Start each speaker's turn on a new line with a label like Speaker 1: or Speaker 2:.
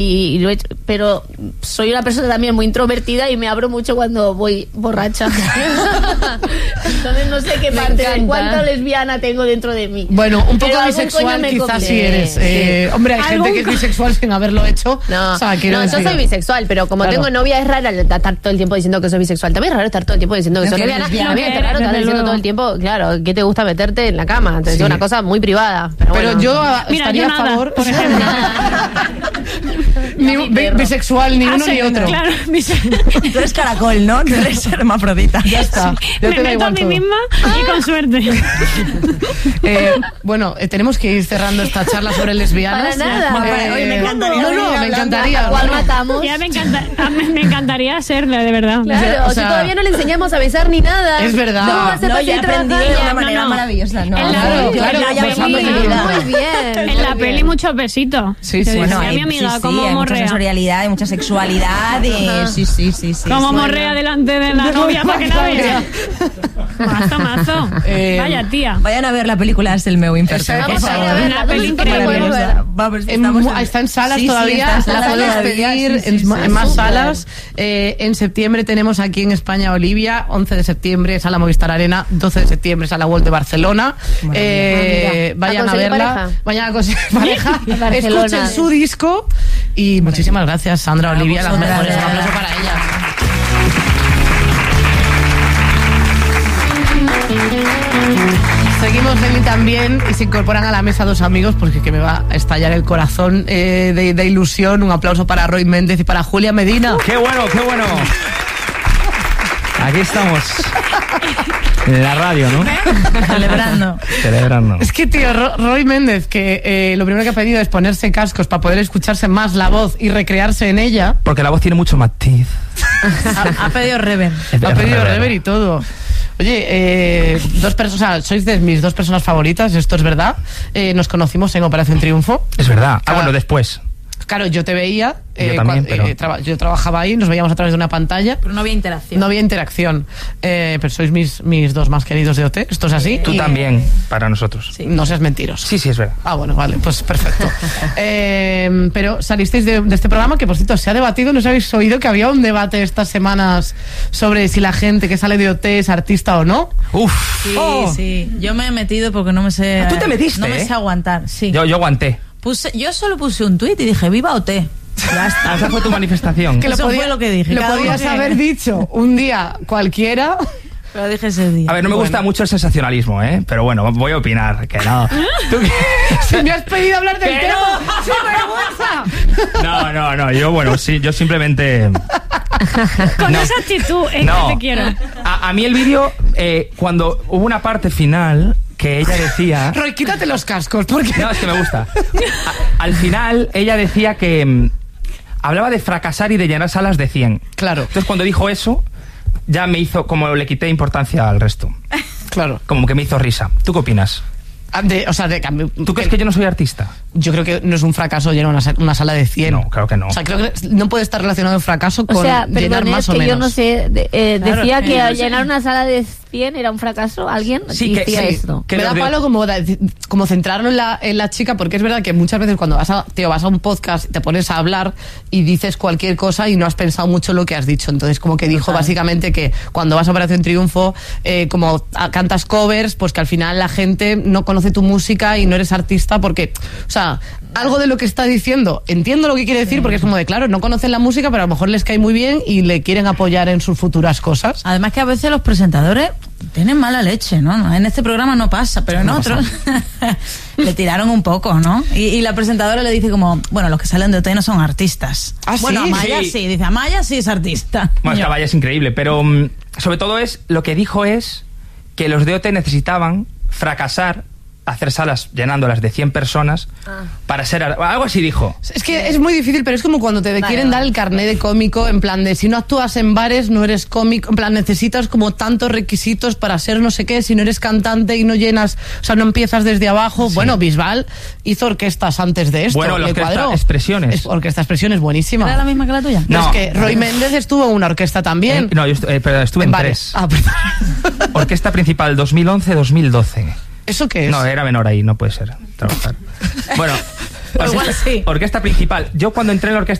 Speaker 1: y lo he hecho, pero soy una persona también muy introvertida y me abro mucho cuando voy borracha. Entonces no sé qué parte de cuánta lesbiana tengo dentro de mí.
Speaker 2: Bueno, un poco bisexual quizás sí eres. Hombre, hay gente que es bisexual sin haberlo hecho.
Speaker 3: No,
Speaker 2: o sea,
Speaker 3: yo soy bisexual, pero como tengo novia es raro estar todo el tiempo diciendo que soy bisexual. También es raro estar todo el tiempo diciendo que soy lesbiana. También es raro estar diciendo todo el tiempo, claro, que te gusta meterte en la cama. Entonces es una cosa muy privada. Pero
Speaker 2: yo estaría a favor, por ejemplo. Bisexual, ni uno ni otro.
Speaker 4: Claro,
Speaker 5: tú eres caracol, ¿no? Tú eres hermafrodita.
Speaker 2: Ya está.
Speaker 4: Me meto a mí misma y con suerte.
Speaker 5: Bueno,
Speaker 2: tenemos que ir cerrando esta charla sobre lesbianas.
Speaker 3: Para nada.
Speaker 5: Oye, me encantaría.
Speaker 2: Me encantaría.
Speaker 1: ¿Cuál matamos?
Speaker 4: Ya me encantaría serla, de verdad.
Speaker 3: Claro, si todavía no le enseñamos a besar ni nada.
Speaker 2: Es verdad.
Speaker 3: ¿Cómo va a ser
Speaker 5: yo he aprendido de una manera maravillosa.
Speaker 2: Claro.
Speaker 3: Muy bien.
Speaker 4: En la peli muchos besitos.
Speaker 2: Sí.
Speaker 5: Bueno,
Speaker 4: a mi amiga, como
Speaker 5: hay mucha
Speaker 4: morrea.
Speaker 5: sensorialidad, hay mucha sexualidad. Sí.
Speaker 4: Como morrea delante de la novia para que la vea. Mazo. Vaya tía.
Speaker 5: Vayan a ver la película Es el meu infierno.
Speaker 4: Una peli increíble.
Speaker 2: Está en salas todavía.
Speaker 5: Sí, está en
Speaker 2: la
Speaker 5: salas
Speaker 2: puedes
Speaker 5: todavía,
Speaker 2: pedir en más salas. En septiembre tenemos aquí en España Olivia, 11 de septiembre Sala Movistar Arena, 12 de septiembre Sala World de Barcelona. Vayan a verla, vayan a conseguir pareja, escuchen su disco y muchísimas gracias, Sandra, Olivia, las mejores. Un aplauso para ellas. Seguimos en Y También y se incorporan a la mesa dos amigos porque que me va a estallar el corazón de ilusión. Un aplauso para Roy Méndez y para Julia Medina.
Speaker 6: ¡Qué bueno! Aquí estamos. En la radio, ¿no? Celebrando.
Speaker 2: Es que, tío, Roy Méndez, que lo primero que ha pedido es ponerse cascos para poder escucharse más la voz y recrearse en ella.
Speaker 6: Porque la voz tiene mucho matiz.
Speaker 5: Ha pedido reverb.
Speaker 2: Ha pedido reverb y todo. Oye, sois de mis dos personas favoritas, esto es verdad. Nos conocimos en Operación Triunfo.
Speaker 6: Es verdad. Bueno, después.
Speaker 2: Claro, yo te veía,
Speaker 6: yo también,
Speaker 2: yo trabajaba ahí, nos veíamos a través de una pantalla.
Speaker 5: Pero no había interacción.
Speaker 2: Pero sois mis dos más queridos de OT, esto es así.
Speaker 6: Tú también, para nosotros.
Speaker 2: Sí. No seas mentiroso.
Speaker 6: Sí, es verdad.
Speaker 2: Bueno, vale, pues perfecto. Pero salisteis de este programa que, por cierto, se ha debatido, ¿no os habéis oído que había un debate estas semanas sobre si la gente que sale de OT es artista o no?
Speaker 6: Uf.
Speaker 5: Sí. Yo me he metido porque no me sé...
Speaker 6: ¿Tú te metiste?
Speaker 5: No me sé aguantar, sí.
Speaker 6: Yo aguanté.
Speaker 5: Yo solo puse un tuit y dije, ¡viva OT! Ya está.
Speaker 6: Esa fue tu manifestación.
Speaker 5: Fue lo que dije.
Speaker 2: Lo podías haber dicho un día cualquiera.
Speaker 5: Pero dije ese día.
Speaker 6: A ver, no me gusta mucho el sensacionalismo, pero bueno, voy a opinar, que no.
Speaker 2: Si me has pedido hablar del tema, ¡sin
Speaker 6: vergüenza! No, yo simplemente...
Speaker 4: Con esa actitud es que te quiero.
Speaker 6: A mí el vídeo, cuando hubo una parte final... que ella decía...
Speaker 2: Roy, quítate los cascos, porque...
Speaker 6: No, es que me gusta. Al final, ella decía que... hablaba de fracasar y de llenar salas de 100.
Speaker 2: Claro.
Speaker 6: Entonces, cuando dijo eso, ya me hizo... como le quité importancia al resto.
Speaker 2: Claro.
Speaker 6: Como que me hizo risa. ¿Tú qué opinas?
Speaker 2: ¿Tú
Speaker 6: crees que yo no soy artista?
Speaker 2: Yo creo que no es un fracaso llenar una sala de 100.
Speaker 6: No, claro que no.
Speaker 2: O sea, creo que no puede estar relacionado el fracaso con llenar más o menos.
Speaker 1: Yo no sé, decía que llenar una sala de 100 era un fracaso. ¿Alguien decía esto?
Speaker 2: Me da palo como centrarlo en la chica, porque es verdad que muchas veces cuando vas a un podcast te pones a hablar y dices cualquier cosa y no has pensado mucho lo que has dicho. Entonces como que dijo básicamente que cuando vas a Operación Triunfo como cantas covers, pues que al final la gente no conoce tu música y no eres artista porque, o sea, algo de lo que está diciendo, entiendo lo que quiere decir, porque es como de, claro, no conocen la música, pero a lo mejor les cae muy bien y le quieren apoyar en sus futuras cosas.
Speaker 5: Además que a veces los presentadores tienen mala leche, ¿no? En este programa no pasa, pero en otros le tiraron un poco, ¿no? Y la presentadora le dice como, bueno, los que salen de OT no son artistas. Bueno, Amaya sí, dice, Amaya sí es artista.
Speaker 6: Bueno, es que Amaya es increíble, pero sobre todo lo que dijo es que los de OT necesitaban fracasar, hacer salas llenándolas de 100 personas para ser... Algo así dijo.
Speaker 2: Es que es muy difícil, pero es como cuando te quieren dar el carnet de cómico, en plan de si no actúas en bares no eres cómico, en plan necesitas como tantos requisitos para ser no sé qué, si no eres cantante y no llenas, o sea, no empiezas desde abajo. Sí. Bueno, Bisbal hizo orquestas antes de esto.
Speaker 6: Bueno, la Orquesta Expresiones.
Speaker 2: Orquesta Expresiones, buenísima.
Speaker 5: ¿Era la misma que la tuya?
Speaker 2: No, es que Roy Méndez estuvo en una orquesta también.
Speaker 6: No, yo estuve en 3. Orquesta principal 2011-2012.
Speaker 2: ¿Eso qué es?
Speaker 6: No, era menor ahí, no puede ser trabajar. Bueno,
Speaker 5: Igual sí.
Speaker 6: Orquesta principal. Yo cuando entré en la orquesta